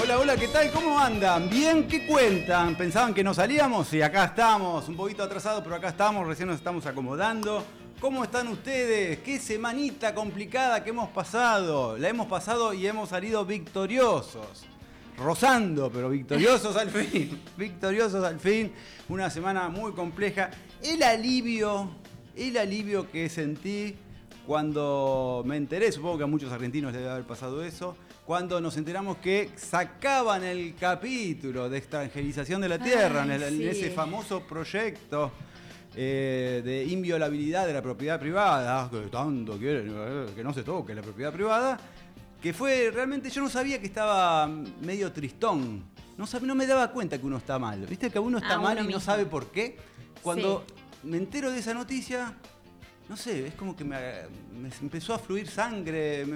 Hola, hola, ¿qué tal? ¿Cómo andan? ¿Bien? ¿Qué cuentan? ¿Pensaban que no salíamos? Sí, acá estamos, un poquito atrasados, pero acá estamos, recién nos estamos acomodando. ¿Cómo están ustedes? ¿Qué semanita complicada que hemos pasado? La hemos pasado y hemos salido victoriosos. Rozando, pero victoriosos al fin. Victoriosos al fin. Una semana muy compleja. El alivio que sentí cuando me enteré, supongo que a muchos argentinos les debe haber pasado eso, cuando nos enteramos que sacaban el capítulo de extranjerización de la tierra, en ese famoso proyecto de inviolabilidad de la propiedad privada, que tanto quieren que no se toque la propiedad privada, que fue realmente, yo no sabía que estaba medio tristón, no me daba cuenta que uno está mal, viste que uno está mal y no sabe por qué. Cuando me entero de esa noticia, no sé, es como que me empezó a fluir sangre,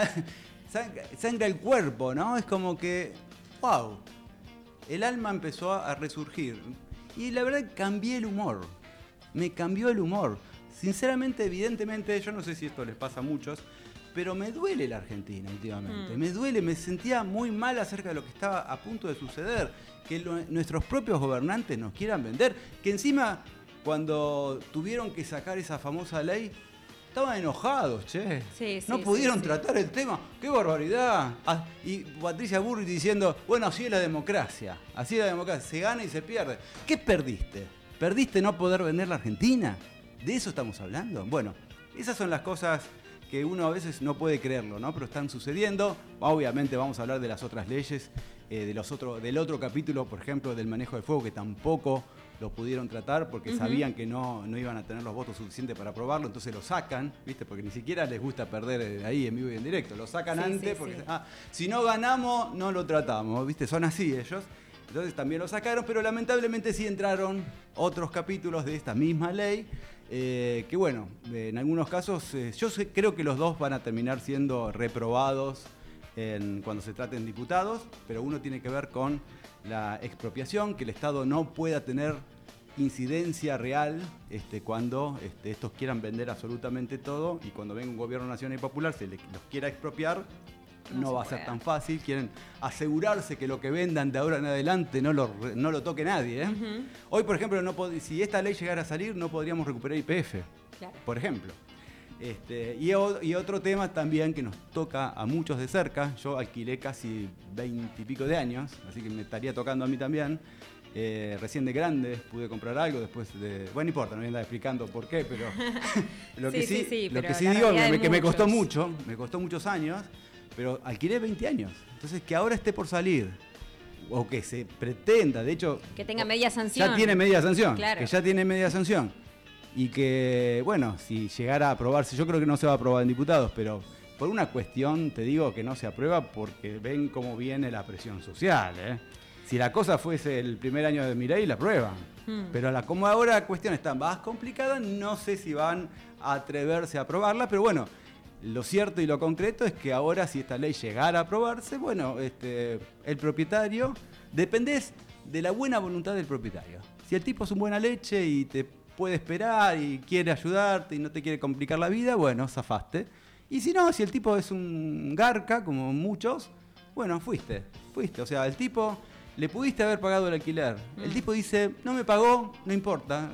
sangre al cuerpo, ¿no? Es como que, wow, el alma empezó a resurgir. Y la verdad cambié el humor, me cambió el humor. Sinceramente, evidentemente, yo no sé si esto les pasa a muchos, pero me duele la Argentina últimamente. Me duele, me sentía muy mal acerca de lo que estaba a punto de suceder. Que nuestros propios gobernantes nos quieran vender, que encima, cuando tuvieron que sacar esa famosa ley, estaban enojados, che. No pudieron tratar el tema. ¡Qué barbaridad! Y Patricia Bullrich diciendo, bueno, así es la democracia. Así es la democracia. Se gana y se pierde. ¿Qué perdiste? ¿Perdiste no poder vender la Argentina? ¿De eso estamos hablando? Bueno, esas son las cosas que uno a veces no puede creerlo, ¿no? Pero están sucediendo. Obviamente vamos a hablar de las otras leyes, del otro capítulo, por ejemplo, del manejo del fuego, que tampoco lo pudieron tratar porque sabían que no iban a tener los votos suficientes para aprobarlo, entonces lo sacan, ¿viste? Porque ni siquiera les gusta perder ahí en vivo y en directo, lo sacan antes porque si no ganamos, no lo tratamos, ¿viste? Son así ellos. Entonces también lo sacaron, pero lamentablemente sí entraron otros capítulos de esta misma ley, que bueno, en algunos casos creo que los dos van a terminar siendo reprobados cuando se traten diputados, pero uno tiene que ver con la expropiación, que el Estado no pueda tener incidencia real cuando estos quieran vender absolutamente todo, y cuando venga un gobierno nacional y popular los quiera expropiar. No va a ser tan fácil, quieren asegurarse que lo que vendan de ahora en adelante no lo toque nadie. Hoy, por ejemplo, si esta ley llegara a salir, no podríamos recuperar YPF, por ejemplo. Y otro tema también que nos toca a muchos de cerca, yo alquilé casi 20 y pico de años, así que me estaría tocando a mí también. Recién de grande pude comprar algo después de... Bueno, no importa, no voy a andar explicando por qué, pero lo que sí digo es que me costó muchos años. Pero alquilé 20 años, entonces que ahora esté por salir, o que se pretenda, de hecho... Que tenga media sanción. Ya tiene media sanción, claro. Que ya tiene media sanción. Y que, bueno, si llegara a aprobarse, yo creo que no se va a aprobar en diputados, pero por una cuestión te digo que no se aprueba porque ven cómo viene la presión social, ¿eh? Si la cosa fuese el primer año de Milei, la aprueban. Pero como ahora la cuestión está más complicada, no sé si van a atreverse a aprobarla, pero bueno... Lo cierto y lo concreto es que ahora, si esta ley llegara a aprobarse, bueno, el propietario, dependés de la buena voluntad del propietario. Si el tipo es un buena leche y te puede esperar y quiere ayudarte y no te quiere complicar la vida, bueno, zafaste. Y si no, si el tipo es un garca, como muchos, bueno, fuiste. O sea, el tipo, le pudiste haber pagado el alquiler. El tipo dice, no me pagó, no importa.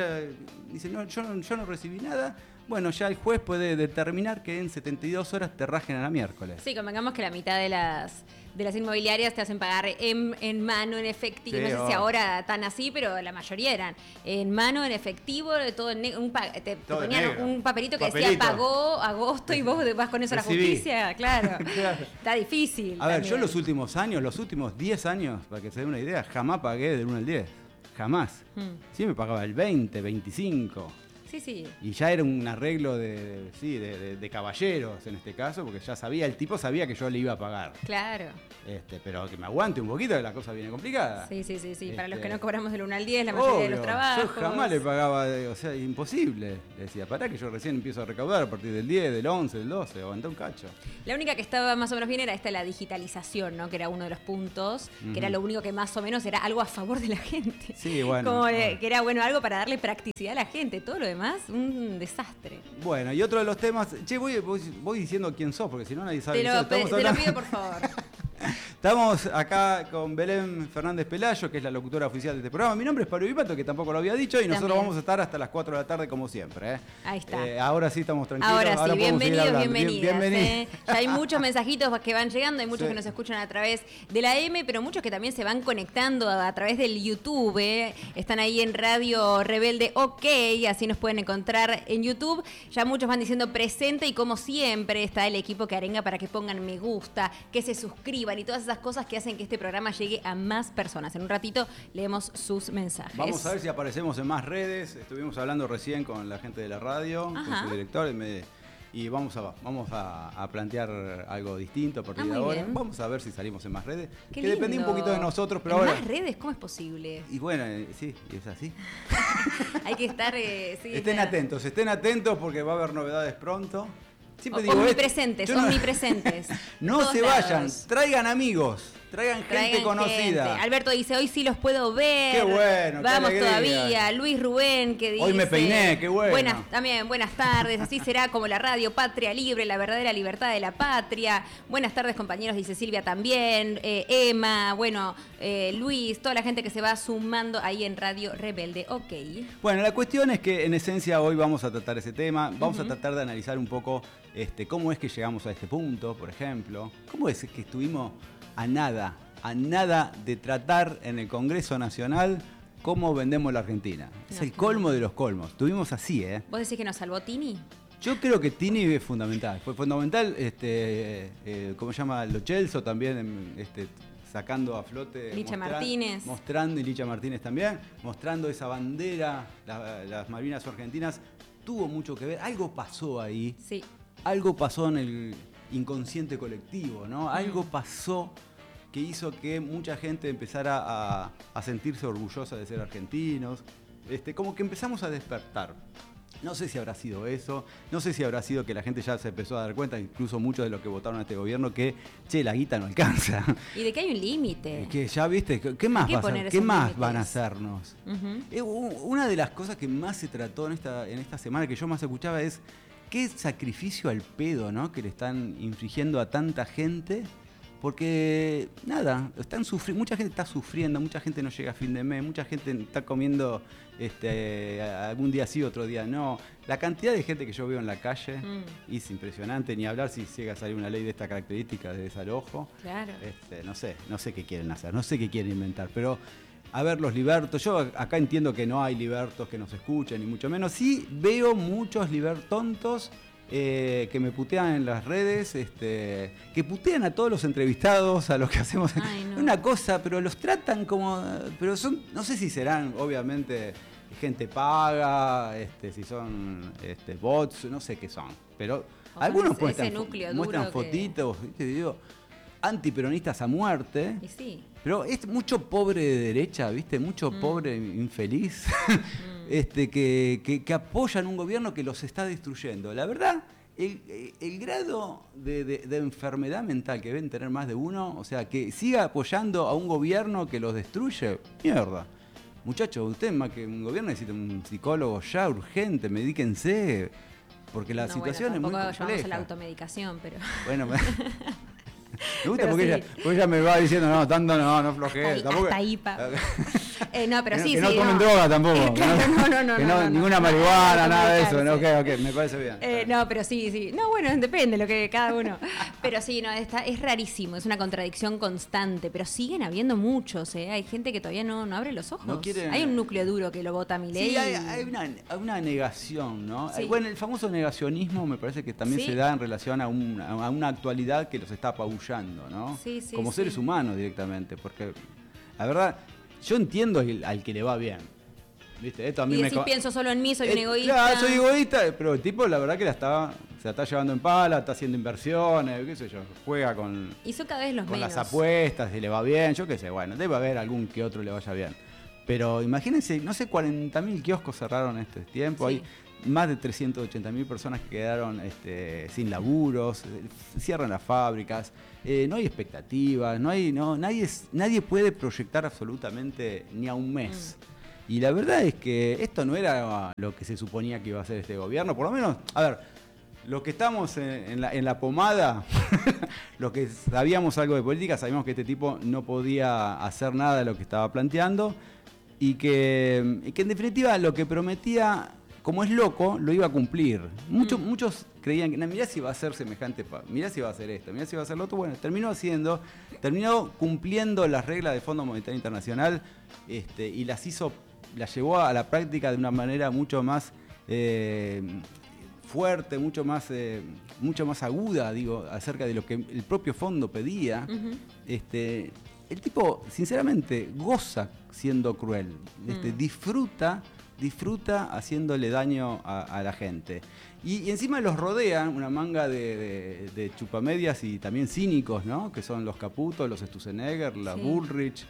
Dice, no, yo no recibí nada. Bueno, ya el juez puede determinar que en 72 horas te rajen a la miércoles. Sí, convengamos que la mitad de las inmobiliarias te hacen pagar en mano, en efectivo. Sí, no sé si ahora tan así, pero la mayoría eran en mano, en efectivo, todo en negro. Te ponían un papelito que decía pagó agosto y vos vas con eso a la justicia. Claro. Está difícil. A ver, yo los últimos 10 años, para que se dé una idea, jamás pagué del 1 al 10. Jamás. Sí, me pagaba el 20, 25. Sí. Y ya era un arreglo de caballeros en este caso, porque ya el tipo sabía que yo le iba a pagar. Claro. Pero que me aguante un poquito, que la cosa viene complicada. Sí. Para los que no cobramos del 1 al 10, la mayoría de los trabajos. Yo jamás le pagaba, imposible. Le decía, pará que yo recién empiezo a recaudar a partir del 10, del 11, del 12, aguantá un cacho. La única que estaba más o menos bien era la digitalización, ¿no? Que era uno de los puntos, que era lo único que más o menos era algo a favor de la gente. Sí, bueno. Como que era algo para darle practicidad a la gente. Todo lo demás, un desastre. Bueno, y otro de los temas... Che, voy diciendo quién sos, porque si no nadie sabe. Te lo pido, por favor. Estamos acá con Belén Fernández Pelayo, que es la locutora oficial de este programa. Mi nombre es Pablo Vipato, que tampoco lo había dicho, y nosotros vamos a estar hasta las 4 de la tarde, como siempre. Ahí está. Ahora sí estamos tranquilos. Ahora sí, bienvenidos, bienvenidas. Ya hay muchos mensajitos que van llegando, hay muchos que nos escuchan a través de la M, pero muchos que también se van conectando a través del YouTube. Están ahí en Radio Rebelde OK, así nos pueden encontrar en YouTube. Ya muchos van diciendo presente, y como siempre está el equipo que arenga para que pongan me gusta, que se suscriban y todas esas cosas que hacen que este programa llegue a más personas. En un ratito leemos sus mensajes. Vamos a ver si aparecemos en más redes. Estuvimos hablando recién con la gente de la radio, con su director, y vamos a plantear algo distinto a partir de ahora. Bien. Vamos a ver si salimos en más redes. Qué que lindo. Depende un poquito de nosotros, pero ¿En ahora... más redes? ¿Cómo es posible? Y bueno, sí, es así. Hay que estar... estén atentos porque va a haber novedades pronto. Siempre digo, omnipresentes. No se vayan, traigan amigos. Traigan gente conocida. Gente. Alberto dice, hoy sí los puedo ver. Qué bueno, vamos qué todavía. Luis Rubén que dice... Hoy me peiné, qué bueno. Buenas tardes. Así será como la radio, Patria Libre, la verdadera libertad de la patria. Buenas tardes, compañeros, dice Silvia también. Emma, Luis, toda la gente que se va sumando ahí en Radio Rebelde OK. Bueno, la cuestión es que en esencia hoy vamos a tratar ese tema. Vamos a tratar de analizar un poco cómo es que llegamos a este punto, por ejemplo. ¿Cómo es que estuvimos a nada de tratar en el Congreso Nacional cómo vendemos la Argentina? Es el colmo de los colmos. Estuvimos así, ¿Vos decís que nos salvó Tini? Yo creo que Tini es fundamental. Fue fundamental, ¿cómo se llama? Lo Celso también, sacando a flote. Licha Martínez. Y Licha Martínez también, mostrando esa bandera, las Malvinas argentinas. Tuvo mucho que ver. Algo pasó ahí. Sí. Algo pasó en el inconsciente colectivo, ¿no? Algo pasó que hizo que mucha gente empezara a sentirse orgullosa de ser argentinos. Como que empezamos a despertar. No sé si habrá sido eso, no sé si habrá sido que la gente ya se empezó a dar cuenta, incluso muchos de los que votaron a este gobierno, que, la guita no alcanza. Y de que hay un límite. Que ya, viste, ¿qué más van a hacernos? Una de las cosas que más se trató en esta semana, que yo más escuchaba, es qué sacrificio al pedo, ¿no?, que le están infligiendo a tanta gente. Porque, nada, mucha gente está sufriendo, mucha gente no llega a fin de mes, mucha gente está comiendo algún día sí, otro día no. La cantidad de gente que yo veo en la calle es impresionante, ni hablar si llega a salir una ley de esta característica de desalojo. Claro. No sé qué quieren hacer, no sé qué quieren inventar, pero... A ver, los libertos, yo acá entiendo que no hay libertos que nos escuchen, ni mucho menos. Sí veo muchos libertontos que me putean en las redes, que putean a todos los entrevistados, a los que hacemos. Ay, no. Una cosa, pero los tratan como... Pero son, no sé si serán, obviamente, gente paga, si son bots, no sé qué son. Pero algunos muestran fotitos, digo, antiperonistas a muerte. Y sí. Pero es mucho pobre de derecha, ¿viste? Mucho pobre infeliz que apoyan un gobierno que los está destruyendo. La verdad, el grado de enfermedad mental que deben tener más de uno, o sea, que siga apoyando a un gobierno que los destruye, mierda. Muchachos, usted más que un gobierno necesita un psicólogo ya urgente, medíquense, porque la situación es muy compleja. Tampoco llevamos a la automedicación, pero... Bueno, me gusta porque ella me va diciendo, no flojees. Hasta ahí, no, pero sí, que no tomen droga tampoco. No, ninguna marihuana, nada de eso. Ok, me parece bien. No, pero sí. No, bueno, depende lo que cada uno. Pero sí, es rarísimo, es una contradicción constante. Pero siguen habiendo muchos, Hay gente que todavía no abre los ojos. Hay un núcleo duro que lo vota Milei. Sí, hay una negación, ¿no? Sí. Bueno, el famoso negacionismo me parece que también se da en relación a una actualidad que los está apabullando, ¿no? Sí, como seres humanos directamente, porque la verdad, yo entiendo al que le va bien. ¿Viste? Esto a mí pienso solo en mí, soy un egoísta. Claro, soy egoísta, pero el tipo la verdad que se la está llevando en pala, está haciendo inversiones, qué sé yo, juega con... Y son cada vez los menos. Las apuestas, si le va bien, yo qué sé, bueno, debe haber algún que otro le vaya bien. Pero imagínense, no sé, 40.000 kioscos cerraron este tiempo, hay más de 380.000 personas que quedaron sin laburos, cierran las fábricas, no hay expectativas, nadie puede proyectar absolutamente ni a un mes. Y la verdad es que esto no era lo que se suponía que iba a hacer este gobierno, por lo menos, a ver, los que estamos en la pomada, los que sabíamos algo de política, sabíamos que este tipo no podía hacer nada de lo que estaba planteando y que en definitiva lo que prometía, como es loco, lo iba a cumplir. Muchos creían que, mirá si va a ser semejante, mirá si va a hacer esto, mirá si va a hacer lo otro. Bueno, terminó cumpliendo las reglas del Fondo Monetario Internacional y las llevó a la práctica de una manera mucho más fuerte, mucho más aguda, digo, acerca de lo que el propio fondo pedía. Uh-huh. El tipo, sinceramente, goza siendo cruel, disfruta haciéndole daño a la gente. Y encima los rodean una manga de chupamedias y también cínicos, ¿no? Que son los Caputo, los Sturzenegger, la Bullrich,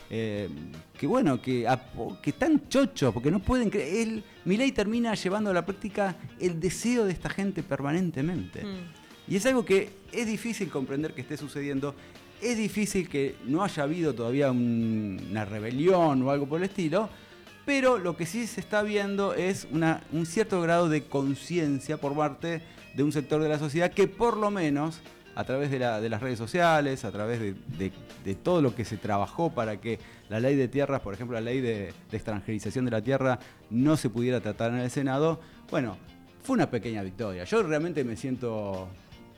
que están chochos, porque no pueden creer. Milei termina llevando a la práctica el deseo de esta gente permanentemente. Y es algo que es difícil comprender que esté sucediendo. Es difícil que no haya habido todavía una rebelión o algo por el estilo, pero lo que sí se está viendo es un cierto grado de conciencia por parte de un sector de la sociedad que por lo menos a través de las redes sociales, a través de todo lo que se trabajó para que la ley de tierras, por ejemplo la ley de extranjerización de la tierra, no se pudiera tratar en el Senado, bueno, fue una pequeña victoria. Yo realmente me siento,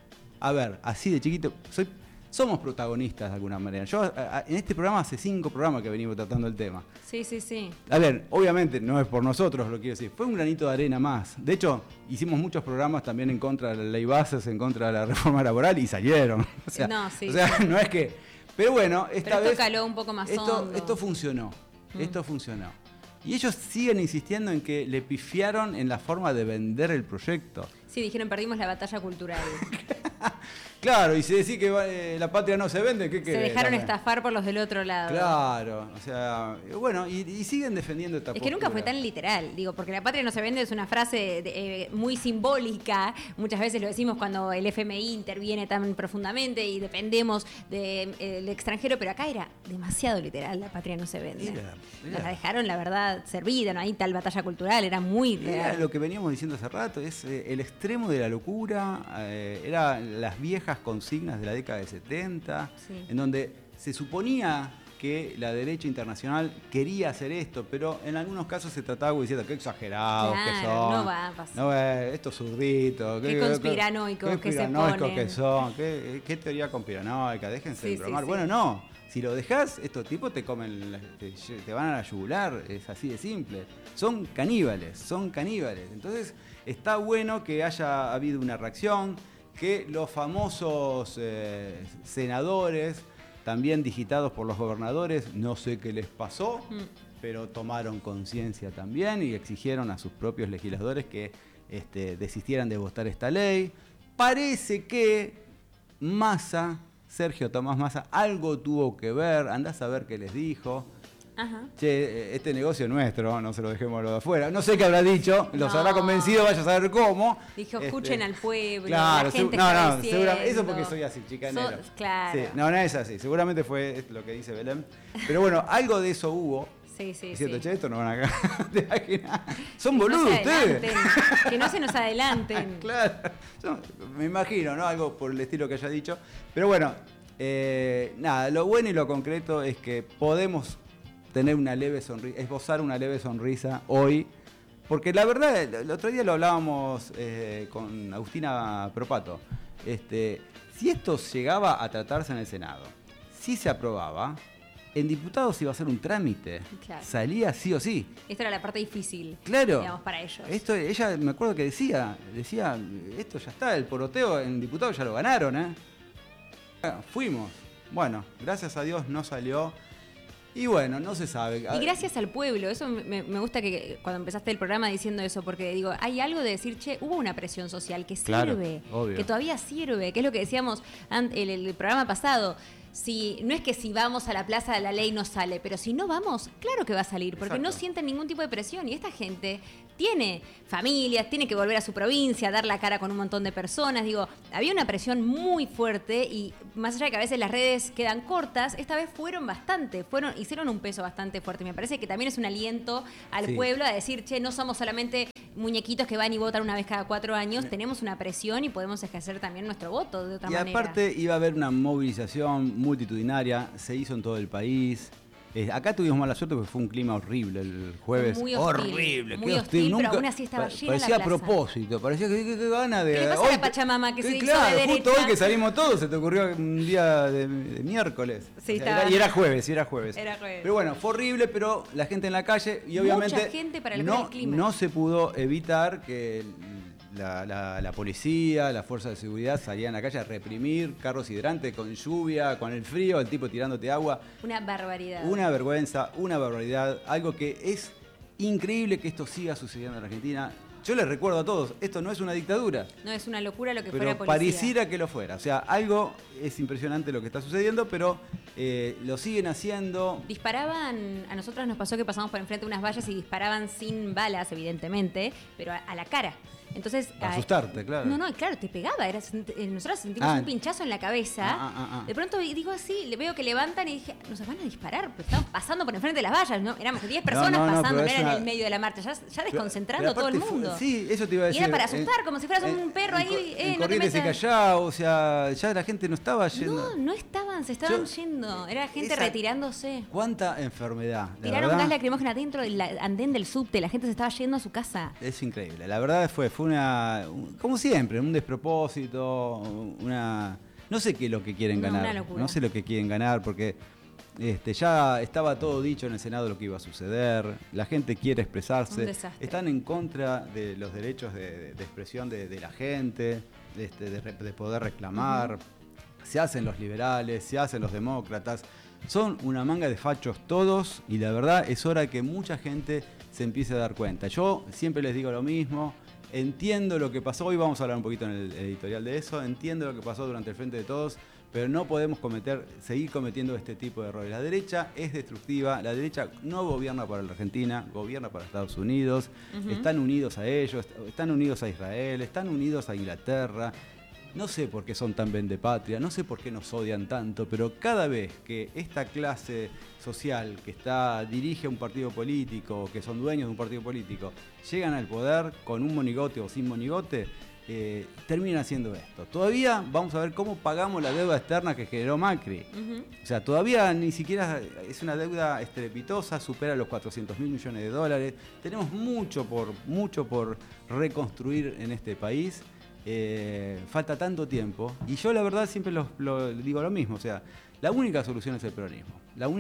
así de chiquito, somos protagonistas de alguna manera. Yo en este programa hace 5 programas que venimos tratando el tema. Sí. A ver, obviamente no es por nosotros, lo quiero decir. Fue un granito de arena más. De hecho, hicimos muchos programas también en contra de la ley Bases, en contra de la reforma laboral y salieron. No es que... Pero bueno, esta vez... Esto caló un poco más hondo. Esto funcionó. Esto funcionó. Y ellos siguen insistiendo en que le pifiaron en la forma de vender el proyecto. Sí, dijeron perdimos la batalla cultural. Claro, y si decís que la patria no se vende, ¿qué querés? Se dejaron estafar por los del otro lado. Claro, o sea, bueno, y siguen defendiendo esta postura. Es que nunca fue tan literal, digo, porque la patria no se vende es una frase muy simbólica. Muchas veces lo decimos cuando el FMI interviene tan profundamente y dependemos del extranjero, pero acá era demasiado literal, la patria no se vende. Nos la dejaron, la verdad, servida, no hay tal batalla cultural, era muy real. Era lo que veníamos diciendo hace rato, es el extremo de la locura, era las viejas consignas de la década de 70, en donde se suponía que la derecha internacional quería hacer esto, pero en algunos casos se trataba diciendo qué exagerados que son. No va a pasar. Estos zurditos. Qué conspiranoicos que se ponen. Que son. ¿Qué teoría conspiranoica? Déjense de bromar. Bueno, no. Si lo dejás, estos tipos te comen, te van a la yugular. Es así de simple. Son caníbales. Entonces, está bueno que haya habido una reacción, que los famosos senadores, también digitados por los gobernadores, no sé qué les pasó, pero tomaron conciencia también y exigieron a sus propios legisladores que desistieran de votar esta ley. Parece que Sergio Tomás Massa, algo tuvo que ver, andás a ver qué les dijo. Ajá. Che, este negocio es nuestro, no se lo dejemos a los de afuera. No sé qué habrá dicho, los habrá convencido, vaya a saber cómo. Dijo, escuchen al pueblo, claro, la gente seguramente, eso porque soy así, chicanero. Claro. Sí, no es así, seguramente fue lo que dice Belén. Pero bueno, algo de eso hubo. Sí. Diciendo, che, esto no van a cagar. Son boludos ustedes. Que no se nos adelanten. Claro, me imagino, ¿no? Algo por el estilo que haya dicho. Pero bueno, nada, lo bueno y lo concreto es que podemos tener una leve sonrisa, esbozar una leve sonrisa hoy, porque la verdad, el otro día lo hablábamos con Agustina Propato, si esto llegaba a tratarse en el Senado, si se aprobaba, en diputados iba a ser un trámite, claro. Salía sí o sí. Esta era la parte difícil, claro, digamos, para ellos. Ella me acuerdo que decía, esto ya está, el poroteo en diputados ya lo ganaron, fuimos, bueno, gracias a Dios no salió. Y bueno, no se sabe. Y gracias al pueblo, eso me gusta que cuando empezaste el programa diciendo eso, porque digo, hay algo de decir, che, hubo una presión social que sirve, claro, que todavía sirve, que es lo que decíamos en el programa pasado. No es que si vamos a la plaza de la ley no sale, pero si no vamos, claro que va a salir, porque exacto, no sienten ningún tipo de presión. Y esta gente tiene familias, tiene que volver a su provincia, dar la cara con un montón de personas. Digo, había una presión muy fuerte y más allá de que a veces las redes quedan cortas, esta vez hicieron un peso bastante fuerte. Me parece que también es un aliento al pueblo a decir, che, no somos solamente muñequitos que van y votan una vez cada 4 años, tenemos una presión y podemos ejercer también nuestro voto de otra manera. Y aparte iba a haber una movilización multitudinaria, se hizo en todo el país. Acá tuvimos mala suerte porque fue un clima horrible el jueves. Muy hostil, horrible, muy hostil, nunca, pero aún así estaba llena parecía la plaza. a propósito, parecía que gana de... ¿Qué le pasa a la Pachamama que se hizo claro, de derecha? justo hoy que salimos todos, se te ocurrió un día de miércoles. Sí, y era jueves. Era jueves. Pero bueno, fue horrible, pero la gente en la calle y obviamente mucha gente para el clima. No se pudo evitar que la policía, la fuerza de seguridad salían a la calle a reprimir carros hidrantes con lluvia, con el frío, el tipo tirándote agua. Una barbaridad. Una vergüenza, una barbaridad. Algo que es increíble que esto siga sucediendo en Argentina. Yo les recuerdo a todos, esto no es una dictadura. No es una locura lo que pero fuera policía. Pareciera que lo fuera. O sea, algo es impresionante lo que está sucediendo, pero lo siguen haciendo. Disparaban, a nosotros nos pasó que pasamos por enfrente de unas vallas y disparaban sin balas, evidentemente, pero a la cara. Entonces, para asustarte, claro. No, claro, te pegaba. Nosotros sentimos un pinchazo en la cabeza. De pronto digo así, le veo que levantan y dije, nos van a disparar, pero estamos pasando por enfrente de las vallas, ¿no? Éramos 10 personas pasando, no era en el medio de la marcha, ya desconcentrando todo el mundo. Sí, eso te iba a decir. Y era para asustar, como si fueras un perro ahí. En Corrientes y Callao, o sea, ya la gente no estaba yendo. No estaban, se estaban yendo. Era gente retirándose. ¿Cuánta enfermedad? Tiraron gas lacrimógena dentro del andén del subte, la gente se estaba yendo a su casa. Es increíble, la verdad fue como siempre, un despropósito, no sé qué es lo que quieren ganar. Una locura. No sé lo que quieren ganar porque ya estaba todo dicho en el Senado lo que iba a suceder, la gente quiere expresarse, Un desastre. están en contra de los derechos de expresión de la gente, de poder reclamar, se hacen los liberales, se hacen los demócratas, son una manga de fachos todos y la verdad es hora que mucha gente se empiece a dar cuenta. Yo siempre les digo lo mismo. Entiendo lo que pasó, hoy vamos a hablar un poquito en el editorial de eso, entiendo lo que pasó durante el Frente de Todos, pero no podemos seguir cometiendo este tipo de errores. La derecha es destructiva, la derecha no gobierna para la Argentina, gobierna para Estados Unidos, están unidos a ellos, están unidos a Israel, están unidos a Inglaterra. No sé por qué son tan vendepatria, no sé por qué nos odian tanto, pero cada vez que esta clase social que dirige un partido político, que son dueños de un partido político, llegan al poder con un monigote o sin monigote, terminan haciendo esto. Todavía vamos a ver cómo pagamos la deuda externa que generó Macri. O sea, todavía ni siquiera es una deuda estrepitosa, supera los 400.000 millones de dólares. Tenemos mucho por reconstruir en este país. Falta tanto tiempo y yo la verdad siempre digo lo mismo, o sea, la única solución es el peronismo.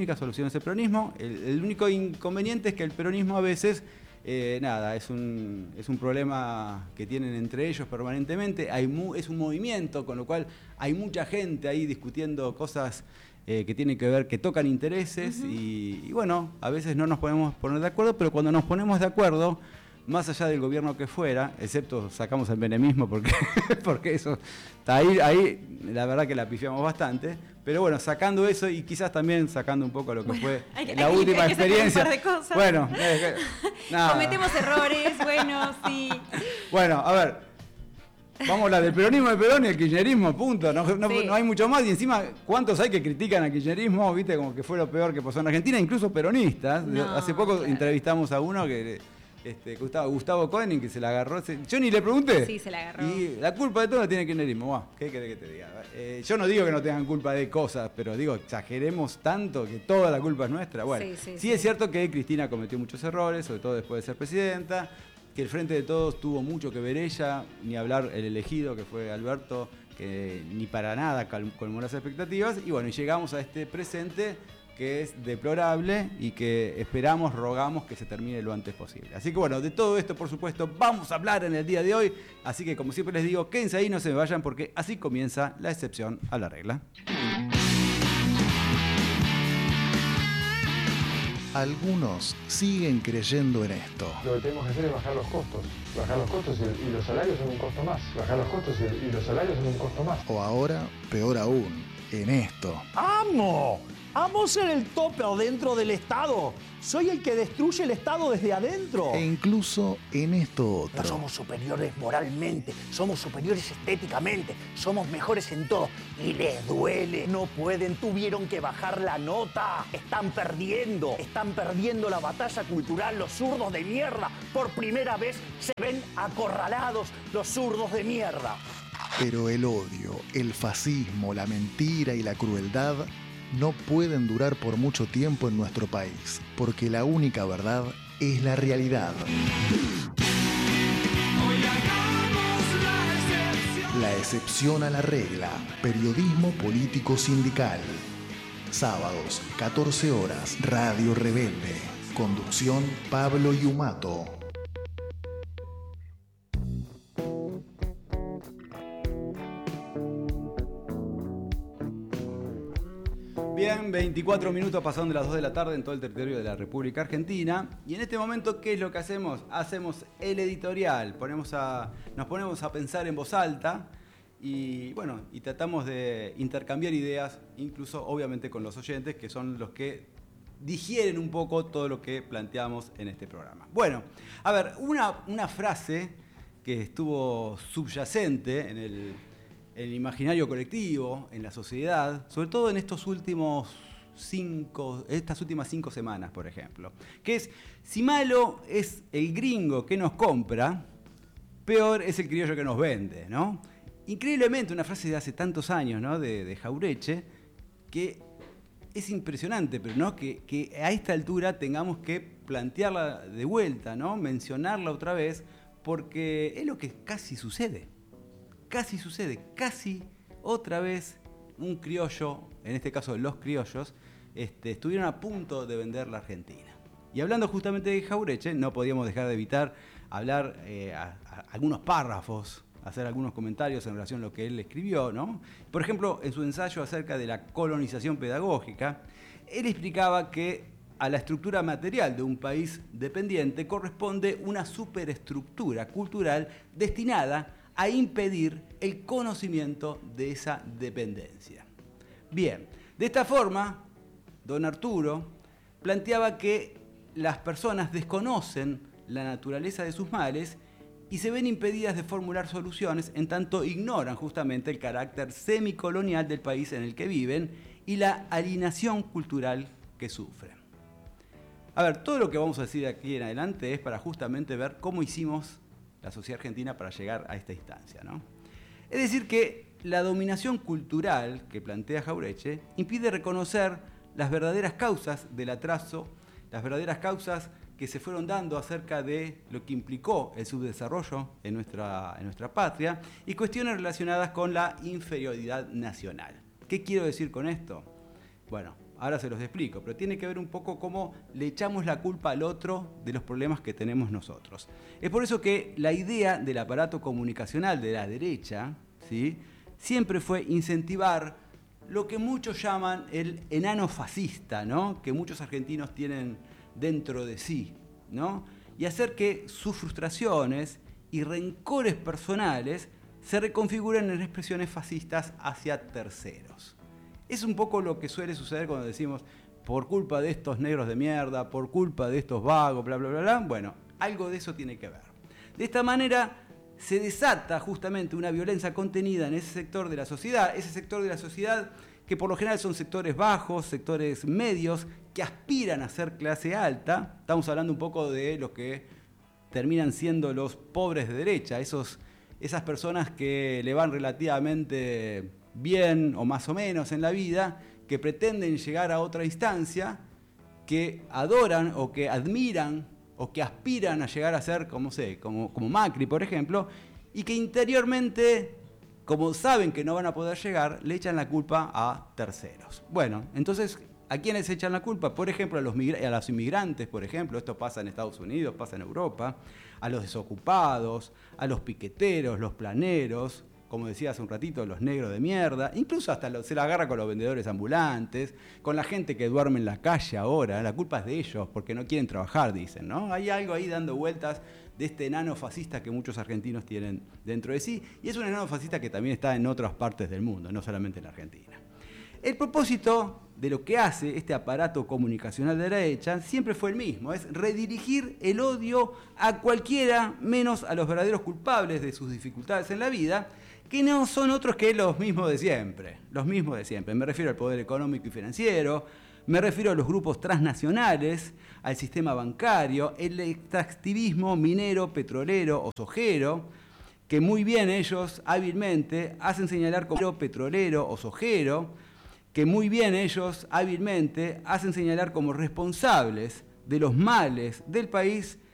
El único inconveniente es que el peronismo a veces es un problema que tienen entre ellos permanentemente, es un movimiento, con lo cual hay mucha gente ahí discutiendo cosas que tienen que ver, que tocan intereses y bueno, a veces no nos podemos poner de acuerdo, pero cuando nos ponemos de acuerdo, más allá del gobierno que fuera, excepto sacamos el menemismo porque eso está ahí la verdad que la pifiamos bastante, pero bueno, sacando eso y quizás también sacando un poco lo que fue la última experiencia. Un par de cosas. Bueno, cometemos errores, bueno, sí. Bueno, a ver, vamos a hablar del peronismo, del Perón y el kirchnerismo, punto. No hay mucho más. Y encima, ¿cuántos hay que critican al kirchnerismo? Viste, como que fue lo peor que pasó en Argentina, incluso peronistas. Hace poco entrevistamos a uno que... Gustavo Koenig, que se la agarró. Yo ni le pregunté. Sí, se la agarró. Y la culpa de todo la tiene el kirchnerismo. ¿Qué querés que te diga? Yo no digo que no tengan culpa de cosas, pero digo, exageremos tanto que toda la culpa es nuestra. Bueno, sí es cierto que Cristina cometió muchos errores, sobre todo después de ser presidenta, que el Frente de Todos tuvo mucho que ver ella, ni hablar el elegido, que fue Alberto, que ni para nada colmó las expectativas. Y bueno, y llegamos a este presente que es deplorable y que rogamos que se termine lo antes posible. Así que bueno, de todo esto, por supuesto, vamos a hablar en el día de hoy. Así que como siempre les digo, quédense ahí, no se me vayan, porque así comienza la excepción a la regla. Algunos siguen creyendo en esto. Lo que tenemos que hacer es bajar los costos. Bajar los costos y los salarios son un costo más. Bajar los costos y los salarios son un costo más. O ahora, peor aún, en esto. ¡Amo! ¡Amo ser el tope dentro del Estado! Soy el que destruye el Estado desde adentro. E incluso en esto otro. No somos superiores moralmente, somos superiores estéticamente, somos mejores en todo. Y les duele, no pueden, tuvieron que bajar la nota. Están perdiendo la batalla cultural los zurdos de mierda. Por primera vez se ven acorralados los zurdos de mierda. Pero el odio, el fascismo, la mentira y la crueldad no pueden durar por mucho tiempo en nuestro país, porque la única verdad es la realidad. La excepción a la regla. Periodismo político sindical. Sábados, 14 horas, Radio Rebelde. Conducción, Pablo Yumato. Bien, 24 minutos pasando de las 2 de la tarde en todo el territorio de la República Argentina. Y en este momento, ¿qué es lo que hacemos? Hacemos el editorial. Nos ponemos a pensar en voz alta y, bueno, y tratamos de intercambiar ideas, incluso obviamente con los oyentes, que son los que digieren un poco todo lo que planteamos en este programa. Bueno, a ver, una frase que estuvo subyacente en el imaginario colectivo, en la sociedad, sobre todo en estas últimas 5 semanas, por ejemplo, que es: si malo es el gringo que nos compra, peor es el criollo que nos vende, ¿no? Increíblemente, una frase de hace tantos años, ¿no? de Jauretche, que es impresionante, pero no que a esta altura tengamos que plantearla de vuelta, ¿no? Mencionarla otra vez, porque es lo que casi sucede. Casi otra vez un criollo, en este caso los criollos, estuvieron a punto de vender la Argentina. Y hablando justamente de Jauretche, no podíamos dejar de evitar hablar algunos párrafos, hacer algunos comentarios en relación a lo que él escribió, ¿no? Por ejemplo, en su ensayo acerca de la colonización pedagógica, él explicaba que a la estructura material de un país dependiente corresponde una superestructura cultural destinada a impedir el conocimiento de esa dependencia. Bien, de esta forma, don Arturo planteaba que las personas desconocen la naturaleza de sus males y se ven impedidas de formular soluciones, en tanto ignoran justamente el carácter semicolonial del país en el que viven y la alienación cultural que sufren. A ver, todo lo que vamos a decir de aquí en adelante es para justamente ver cómo hicimos la sociedad argentina para llegar a esta instancia, ¿no? Es decir, que la dominación cultural que plantea Jauretche impide reconocer las verdaderas causas del atraso, las verdaderas causas que se fueron dando acerca de lo que implicó el subdesarrollo en nuestra patria y cuestiones relacionadas con la inferioridad nacional. ¿Qué quiero decir con esto? Bueno, ahora se los explico, pero tiene que ver un poco cómo le echamos la culpa al otro de los problemas que tenemos nosotros. Es por eso que la idea del aparato comunicacional de la derecha, ¿sí?, siempre fue incentivar lo que muchos llaman el enano fascista, ¿no?, que muchos argentinos tienen dentro de sí, ¿no?, y hacer que sus frustraciones y rencores personales se reconfiguren en expresiones fascistas hacia terceros. Es un poco lo que suele suceder cuando decimos, por culpa de estos negros de mierda, por culpa de estos vagos, bla, bla, bla, bla. Bueno, algo de eso tiene que ver. De esta manera se desata justamente una violencia contenida en ese sector de la sociedad que por lo general son sectores bajos, sectores medios, que aspiran a ser clase alta. Estamos hablando un poco de los que terminan siendo los pobres de derecha, esas personas que le van relativamente bien o más o menos en la vida, que pretenden llegar a otra instancia, que adoran o que admiran o que aspiran a llegar a ser, como Macri, por ejemplo, y que interiormente, como saben que no van a poder llegar, le echan la culpa a terceros. Bueno, entonces, ¿a quiénes echan la culpa? Por ejemplo, a los inmigrantes, por ejemplo, esto pasa en Estados Unidos, pasa en Europa, a los desocupados, a los piqueteros, los planeros, como decía hace un ratito, los negros de mierda, incluso hasta se la agarra con los vendedores ambulantes, con la gente que duerme en la calle ahora, la culpa es de ellos, porque no quieren trabajar, dicen, ¿no? Hay algo ahí dando vueltas de este enano fascista que muchos argentinos tienen dentro de sí, y es un enano fascista que también está en otras partes del mundo, no solamente en la Argentina. El propósito de lo que hace este aparato comunicacional de la derecha siempre fue el mismo, es redirigir el odio a cualquiera menos a los verdaderos culpables de sus dificultades en la vida, que no son otros que los mismos de siempre. Me refiero al poder económico y financiero, me refiero a los grupos transnacionales, al sistema bancario, el extractivismo minero, petrolero o sojero, que muy bien ellos hábilmente hacen señalar como petrolero o sojero, que muy bien ellos hábilmente hacen señalar como responsables de los males del país